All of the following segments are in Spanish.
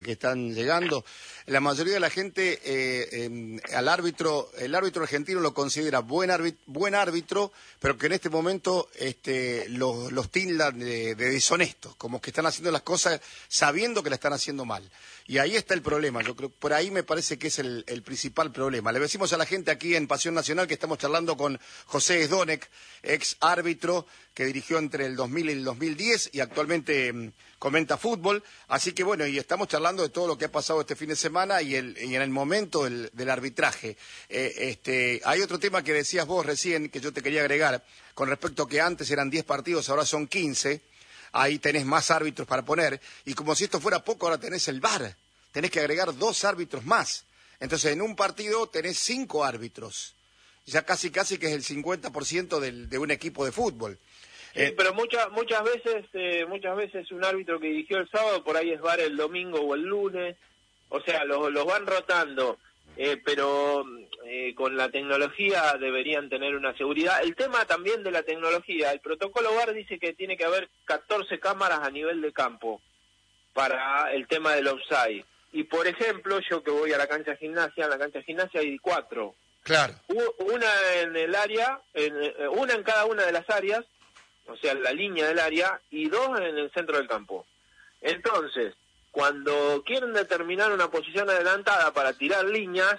que están llegando, la mayoría de la gente el árbitro argentino lo considera buen árbitro, pero que en este momento los tildan de deshonestos, como que están haciendo las cosas sabiendo que la están haciendo mal. Y ahí está el problema, yo creo, por ahí me parece que es el principal problema. Le decimos a la gente aquí en Pasión Nacional que estamos charlando con José Sdonek, ex árbitro que dirigió entre el 2000 y el 2010 y actualmente comenta fútbol, así que bueno, y estamos charlando de todo lo que ha pasado este fin de semana y en el momento del arbitraje. Hay otro tema que decías vos recién, que yo te quería agregar, con respecto a que antes eran 10 partidos, ahora son 15, ahí tenés más árbitros para poner, y como si esto fuera poco, ahora tenés el VAR, tenés que agregar 2 árbitros más. Entonces, en un partido tenés 5 árbitros, ya casi que es el 50% de un equipo de fútbol. Sí, pero muchas veces un árbitro que dirigió el sábado por ahí es VAR el domingo o el lunes, o sea, los van rotando, pero con la tecnología deberían tener una seguridad. El tema también de la tecnología, el protocolo VAR dice que tiene que haber 14 cámaras a nivel de campo para el tema del offside. Y por ejemplo, yo que voy a la cancha de gimnasia, en la cancha de gimnasia hay 4. Claro. Una en el área, una en cada una de las áreas, o sea, la línea del área, y 2 en el centro del campo. Entonces, cuando quieren determinar una posición adelantada para tirar líneas,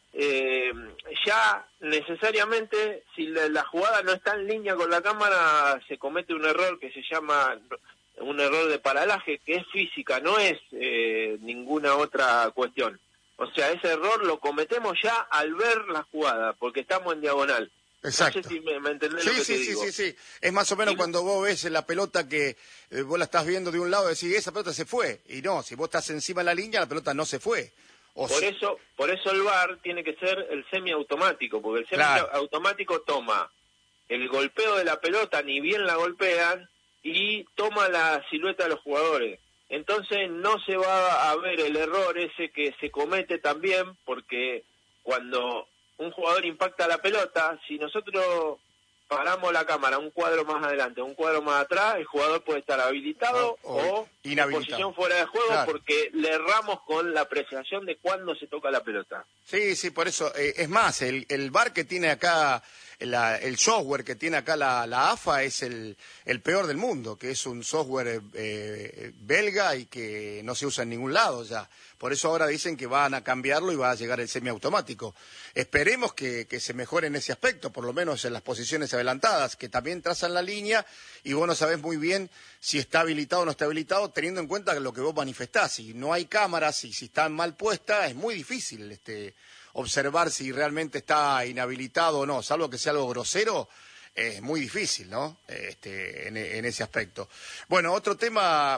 ya necesariamente, si la jugada no está en línea con la cámara, se comete un error que se llama un error de paralaje, que es física, no es ninguna otra cuestión. O sea, ese error lo cometemos ya al ver la jugada, porque estamos en diagonal. Exacto. No sé si me entendés lo que te digo. Sí. Es más o menos cuando vos ves la pelota que vos la estás viendo de un lado y decís, esa pelota se fue. Y no, si vos estás encima de la línea, la pelota no se fue. Por eso el VAR tiene que ser el semiautomático, porque el semiautomático toma el golpeo de la pelota, ni bien la golpean, y toma la silueta de los jugadores. Entonces no se va a ver el error ese que se comete también, porque cuando un jugador impacta la pelota, si nosotros paramos la cámara un cuadro más adelante, un cuadro más atrás, el jugador puede estar habilitado o en posición fuera de juego, claro, porque le erramos con la apreciación de cuándo se toca la pelota. Sí, por eso, es más, el VAR que tiene acá, el software que tiene acá la AFA es el peor del mundo, que es un software belga y que no se usa en ningún lado ya. Por eso ahora dicen que van a cambiarlo y va a llegar el semiautomático. Esperemos que se mejore en ese aspecto, por lo menos en las posiciones adelantadas, que también trazan la línea y vos no sabés muy bien si está habilitado o no está habilitado, teniendo en cuenta lo que vos manifestás. Si no hay cámaras y si están mal puestas, es muy difícil observar si realmente está inhabilitado o no, salvo que sea algo grosero. Es muy difícil, ¿no? En ese aspecto. Bueno, otro tema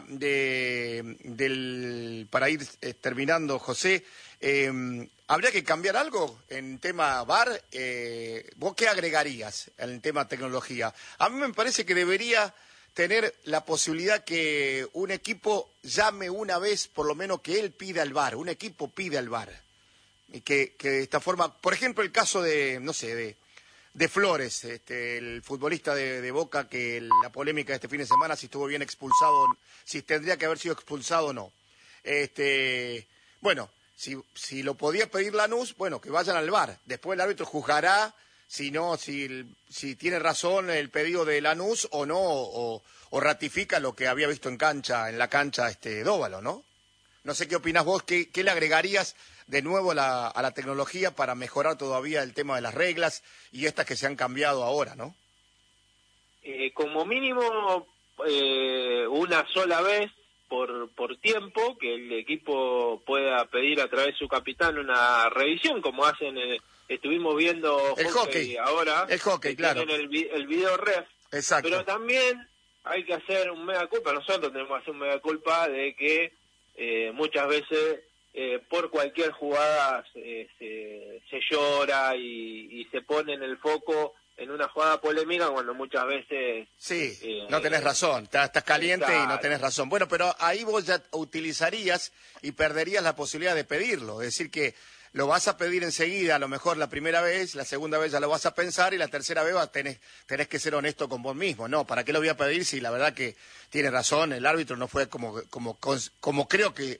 para ir terminando, José, ¿habría que cambiar algo en tema VAR? ¿Vos qué agregarías en el tema tecnología? A mí me parece que debería tener la posibilidad que un equipo llame una vez, por lo menos que él pida el VAR, un equipo pide el VAR. Y que de esta forma, por ejemplo, el caso de Flores, el futbolista de Boca, que la polémica de este fin de semana, si estuvo bien expulsado, si tendría que haber sido expulsado o no. Bueno, si lo podía pedir Lanús, bueno, que vayan al VAR. Después el árbitro juzgará si tiene razón el pedido de Lanús o no, o ratifica lo que había visto en la cancha Dóvalo, ¿no? No sé qué opinás vos, qué le agregarías de nuevo a la tecnología para mejorar todavía el tema de las reglas y estas que se han cambiado ahora, ¿no? Como mínimo una sola vez por tiempo, que el equipo pueda pedir a través de su capitán una revisión, como hacen, estuvimos viendo el hockey ahora. El hockey, claro. El video ref. Exacto. Pero también hay que hacer un mea culpa, nosotros tenemos que hacer un mea culpa de que muchas veces por cualquier jugada se llora y se pone en el foco en una jugada polémica cuando muchas veces... Sí, no tenés razón, estás caliente y no tenés razón. Bueno, pero ahí vos ya utilizarías y perderías la posibilidad de pedirlo, es decir que lo vas a pedir enseguida, a lo mejor la primera vez, la segunda vez ya lo vas a pensar y la tercera vez tenés que ser honesto con vos mismo. No, ¿para qué lo voy a pedir si la verdad que tiene razón, el árbitro no fue como creo que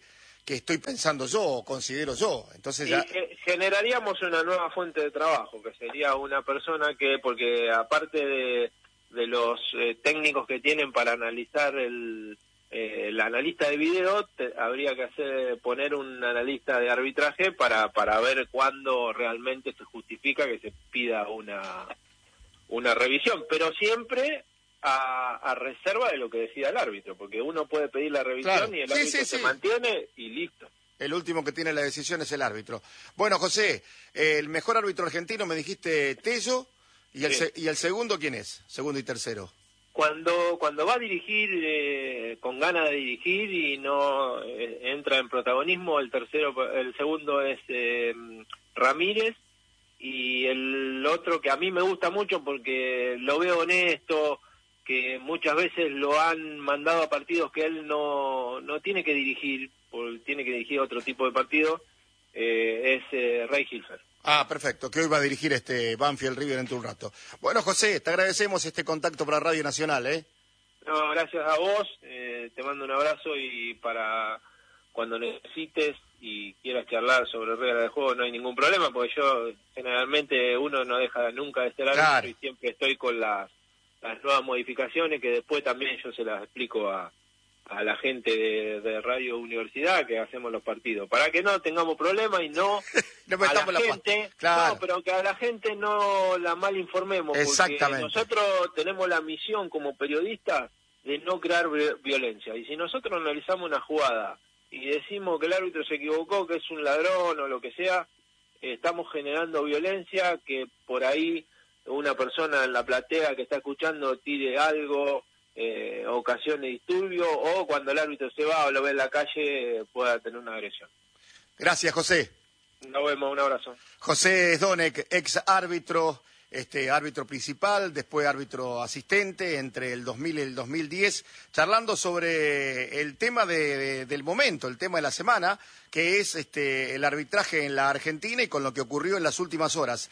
estoy pensando yo o considero yo. Entonces ya... generaríamos una nueva fuente de trabajo, que sería una persona que, porque aparte de los técnicos que tienen para analizar el analista de video, habría que poner un analista de arbitraje para ver cuándo realmente se justifica que se pida una revisión, pero siempre a reserva de lo que decida el árbitro, porque uno puede pedir la revisión, claro, y el árbitro se mantiene y listo. El último que tiene la decisión es el árbitro. Bueno, José, el mejor árbitro argentino me dijiste Tello, y el segundo, ¿quién es? Segundo y tercero. Cuando va a dirigir con ganas de dirigir y no entra en protagonismo, el segundo es Ramírez, y el otro que a mí me gusta mucho porque lo veo honesto, que muchas veces lo han mandado a partidos que él no tiene que dirigir, porque tiene que dirigir otro tipo de partido, es Ray Hilfer. Ah, perfecto, que hoy va a dirigir Banfield River dentro de un rato. Bueno, José, te agradecemos este contacto para Radio Nacional, ¿eh? No, gracias a vos, te mando un abrazo, y para cuando necesites y quieras charlar sobre reglas de juego no hay ningún problema, porque yo generalmente uno no deja nunca de ser árbitro, claro, y siempre estoy con las nuevas modificaciones, que después también yo se las explico a la gente de Radio Universidad, que hacemos los partidos, para que no tengamos problemas y no a la gente, claro, no, pero que a la gente no la mal informemos, porque nosotros tenemos la misión como periodistas de no crear violencia, y si nosotros analizamos una jugada y decimos que el árbitro se equivocó, que es un ladrón o lo que sea, estamos generando violencia, que por ahí una persona en la platea que está escuchando tire algo, ocasione disturbio, o cuando el árbitro se va o lo ve en la calle pueda tener una agresión. Gracias, José. Nos vemos, un abrazo. José Sdonek, ex árbitro, árbitro principal, después árbitro asistente entre el 2000 y el 2010, charlando sobre el tema del momento, el tema de la semana, que es el arbitraje en la Argentina y con lo que ocurrió en las últimas horas,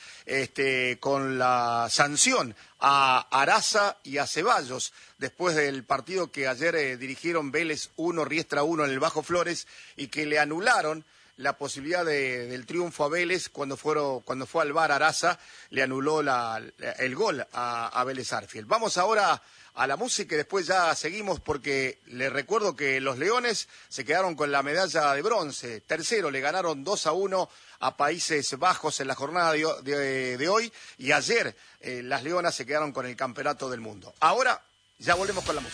con la sanción a Araza y a Ceballos, después del partido que ayer dirigieron Vélez 1, Riestra 1 en el Bajo Flores, y que le anularon la posibilidad del triunfo a Vélez cuando fue al VAR Araza, le anuló el gol a Vélez Arfield. Vamos ahora a la música y después ya seguimos, porque les recuerdo que los Leones se quedaron con la medalla de bronce. Tercero, le ganaron 2-1 a Países Bajos en la jornada de hoy, y ayer las Leonas se quedaron con el campeonato del mundo. Ahora ya volvemos con la música.